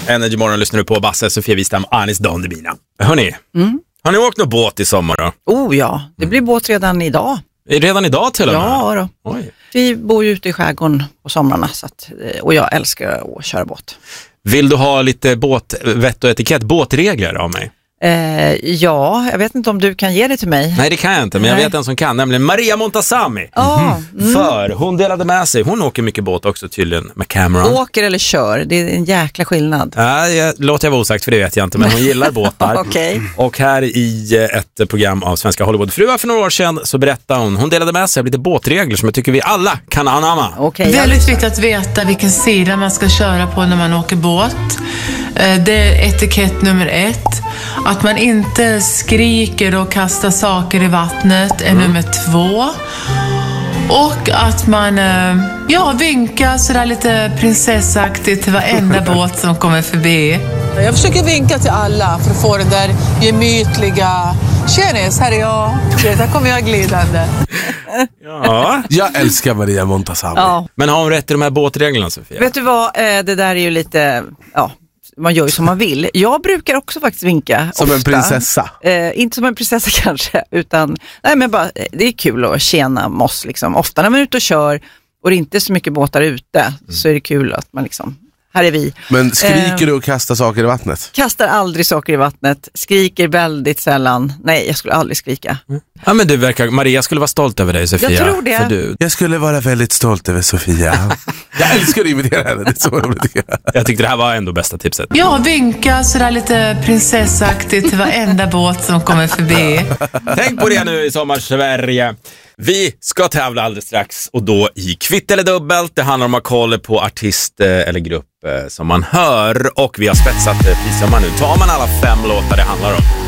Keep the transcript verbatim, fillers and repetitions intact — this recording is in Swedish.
Energy Morgon lyssnar du på Basse, Sofia Wistam, Anis Don Demina. Hörrni, mm. har ni åkt någon båt i sommar då? Oh ja, det blir båt redan idag. Redan idag till och med? Ja då. Oj. Vi bor ju ute i skärgården på somrarna så att, och jag älskar att köra båt. Vill du ha lite båtvett och etikett, båtregler av mig? Eh, ja, jag vet inte om du kan ge det till mig. Nej, det kan jag inte, men Nej. jag vet en som kan, nämligen Maria Montazami. Ah, mm. För hon delade med sig, hon åker mycket båt också tydligen med Cameron. Åker eller kör, det är en jäkla skillnad. Ja, jag, låter jag vara osagt för det vet jag inte, men hon gillar båtar. Okay. Och här i ett program av Svenska Hollywoodfruar för några år sedan så berättade hon, hon delade med sig av lite båtregler som jag tycker vi alla kan anamma. Okay, väldigt viktigt att veta vilken sida man ska köra på när man åker båt. Det är etikett nummer ett. Att man inte skriker och kastar saker i vattnet är mm. nummer två. Och att man ja, vinkar sådär lite prinsessaktigt till varenda båt som kommer förbi. Jag försöker vinka till alla för att få den där gemytliga tjenis, här är jag. Där kommer jag glidande. Ja. Jag älskar Maria Montazami. Ja. Men har hon rätt i de här båtreglerna, Sofia? Vet du vad, det där är ju lite... Ja. Man gör ju som man vill. Jag brukar också faktiskt vinka. Som ofta. En prinsessa? Eh, inte som en prinsessa kanske, utan nej, men bara, det är kul att tjäna moss liksom. Ofta när man är ute och kör och det är inte så mycket båtar ute mm. så är det kul att man liksom, här är vi. Men skriker eh, du och kastar saker i vattnet? Kastar aldrig saker i vattnet. Skriker väldigt sällan. Nej, jag skulle aldrig skrika. Mm. Ja, men du verkar, Maria skulle vara stolt över dig, Sofia. Jag tror det. För du. Jag skulle vara väldigt stolt över Sofia. Jag älskar att imitera henne, det är så roligt. Jag tyckte det här var ändå bästa tipset. Ja, vinka sådär lite prinsessaktigt till varenda båt som kommer förbi. Tänk på det nu i sommar Sverige. Vi ska tävla alldeles strax och då i kvitt eller dubbelt. Det handlar om att kolla på artist eller grupp som man hör och vi har spetsat prissumman nu. Tar man alla fem låtar det handlar om.